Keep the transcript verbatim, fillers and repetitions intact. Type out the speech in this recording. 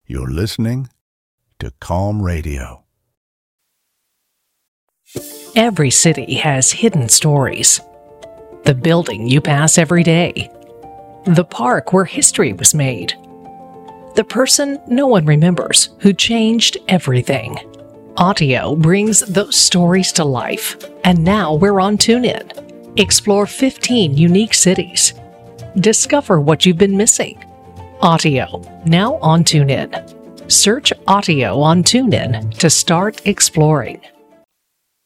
You're listening to Calm Radio. Every city has hidden stories. The building you pass every day. The park where history was made. The person no one remembers who changed everything. Autio brings those stories to life, and now we're on TuneIn. Explore fifteen unique cities. Discover what you've been missing. Autio, now on TuneIn. Search Autio on TuneIn to start exploring.